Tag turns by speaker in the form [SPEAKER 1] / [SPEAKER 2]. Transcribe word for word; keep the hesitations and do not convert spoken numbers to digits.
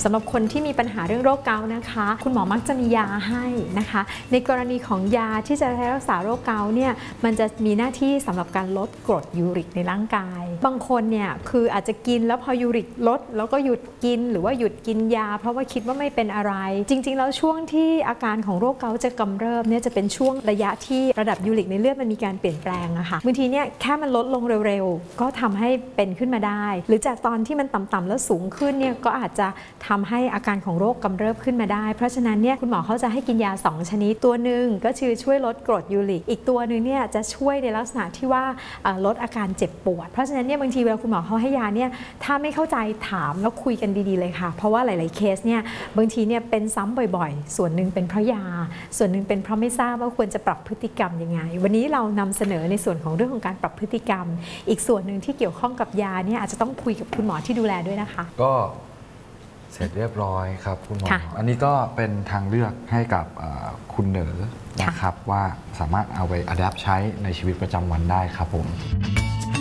[SPEAKER 1] สำหรับคนที่มีปัญหาเรื่องโรคเกาต์นะคะคุณหมอมักจะมียาให้นะคะในกรณีของยาที่จะใช้รักษาโรคเกาต์เนี่ยมันจะมีหน้าที่สำหรับการลดกรดยูริกในร่างกายบางคนเนี่ยคืออาจจะกินแล้วพอยูริกลดแล้วก็หยุดกินหรือว่าหยุดกินยาเพราะว่าคิดว่าไม่เป็นอะไรจริงๆแล้วช่วงที่อาการของโรคเกาต์จะกำเริบเนี่ยจะเป็นช่วงระยะที่ระดับยูริกในเลือดมันมีการเปลี่ยนแปลงอะค่ะบางทีเนี่ยแค่มันลดลงเร็วๆก็ทำให้เป็นขึ้นมาได้หรือจากตอนที่มันต่ำๆแล้วสูงขึ้นเนี่ยก็อาจจะทำให้อาการของโรคกำเริบขึ้นมาได้เพราะฉะนั้นเนี่ยคุณหมอเขาจะให้กินยาสองชนิดตัวหนึ่งก็คือช่วยลดกรดยูริกอีกตัวหนึ่งเนี่ยจะช่วยในลักษณะที่ว่าลดอาการเจ็บปวดเพราะฉะนั้นเนี่ยบางทีเวลาคุณหมอเขาให้ยาเนี่ยถ้าไม่เข้าใจถามแล้วคุยกันดีๆเลยค่ะเพราะว่าหลายๆเคสเนี่ยบางทีเนี่ยเป็นซ้ำบ่อยๆส่วนหนึ่งเป็นเพราะยาส่วนหนึ่งเป็นเพราะไม่ทราบว่าควรจะปรับพฤติกรรมยังไงวันนี้เรานำเสนอในส่วนของเรื่องของการปรับพฤติกรรมอีกส่วนหนึ่งที่เกี่ยวข้องกับยาเนี่ยอาจจะต้องคุยกับคุณหมอที่ดูแลด้วยนะคะ
[SPEAKER 2] ก็เสร็จเรียบร้อยครับคุณหมออันนี้ก็เป็นทางเลือกให้กับคุณเหนอนะครับว่าสามารถเอาไปอัดแอปใช้ในชีวิตประจำวันได้ครับผม